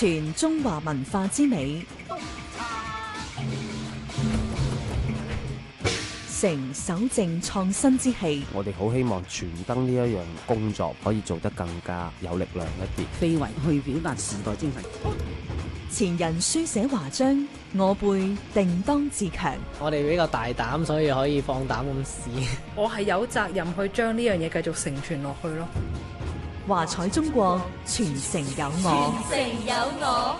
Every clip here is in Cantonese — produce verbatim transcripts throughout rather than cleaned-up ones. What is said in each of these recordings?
傳中華文化之美，成守正創新之氣。 我哋好希望傳燈呢一樣工作可以做得更加有力量一啲， 非遺去表達時代精神。 前人書寫華章，我輩定當自強。 我哋比較大膽，所以可以放膽咁試。 我係有責任去將呢樣嘢繼續承傳落去咯。 華彩中國，傳承有我。 傳承有我。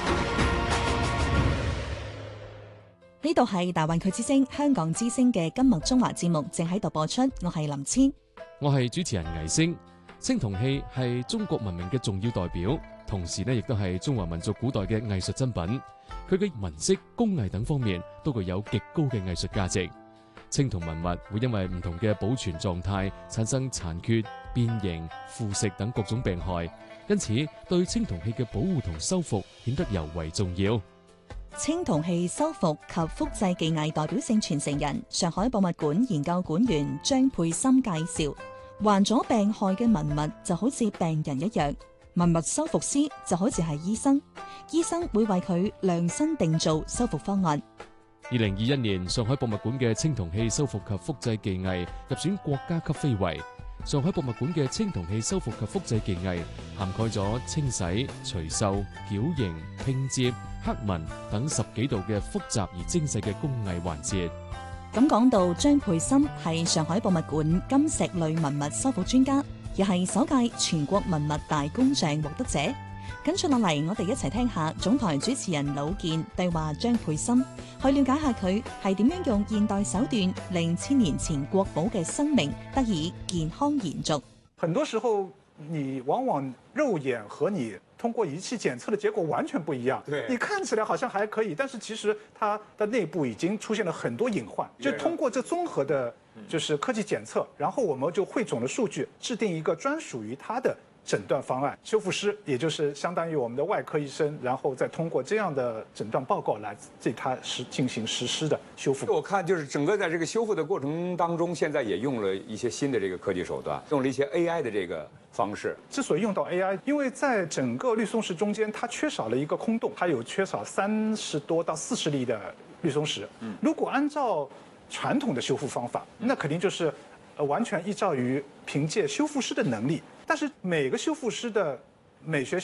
呢度係大灣區之聲、香港之聲嘅金麥中華節目，正喺度播出。我係林千， 我係主持人倪星。青銅器係中國文明嘅重要代表，同時呢亦都係中華民族古代嘅藝術珍品。佢嘅紋飾、工藝等方面都具有極高嘅藝術價值。青銅文物會因為唔同嘅保存狀態產生殘缺、變形、腐蝕等各種病害，因此對青銅器嘅保護同修復顯得尤為重要。 青銅器修復及複製技藝代表性傳承人，上海博物館研究館員張佩森介紹，患咗病害嘅文物就好似病人一樣，文物修復師就好似係醫生，醫生會為佢量身定做修復方案。 二零二一年，上海博物館嘅青銅器修復及複製技藝入選國家級非遺。上海博物館嘅青銅器修復及複製技藝涵蓋咗清洗、除鏽、矯形、拼接、刻紋等十幾道嘅複雜而精細嘅工藝環節。 咁講到張佩森係上海博物館金石類文物修復專家，亦係首屆全國文物大工匠獲得者。跟住落嚟，我哋一齊聽下總台主持人魯健對話張佩森，去了解下佢係點樣用現代手段令千年前國寶嘅生命得以健康延續。 很多時候，你往往肉眼和你通過儀器檢測的結果完全不一樣。對，你看起來好像還可以，但是其實它的內部已經出現了很多隱患。就通過這綜合的，就是科技檢測，然後我們就匯總了數據，制定一個專屬於它的診斷方案。修復師也就是相當於我們的外科醫生，然後再通過這樣的診斷報告來對它實進行實施的修復。 我看就是整個在這個修復的過程當中，現在也用了一些新的這個科技手段，用了一些 A I 的這個方式。 之所以用到 A I， 因為在整個綠松石中間，它缺少了一個空洞，它有缺少三十多到四十粒的綠松石。如果按照傳統的修復方法，那肯定就是呃完全依照於憑借修復師的能力。但是每個修復師的美學